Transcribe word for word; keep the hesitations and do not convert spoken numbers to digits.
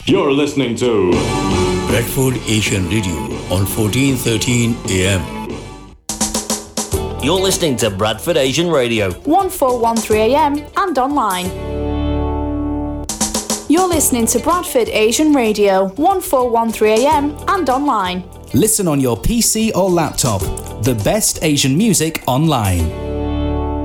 You're listening to Bradford Asian Radio on fourteen thirteen A M. You're listening to Bradford Asian Radio, fourteen thirteen A M and online. You're listening to Bradford Asian Radio, fourteen thirteen A M and online. Listen on your P C or laptop. The best Asian music online.